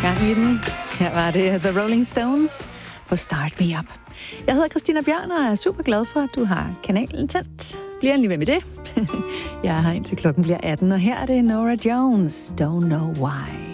gang i den. Her var det The Rolling Stones på Start Me Up. Jeg hedder Christina Bjørn og er super glad for, at du har kanalen tændt. Bliver endelig ved med det. Jeg er her indtil klokken bliver 18, og her er det Norah Jones, Don't Know Why.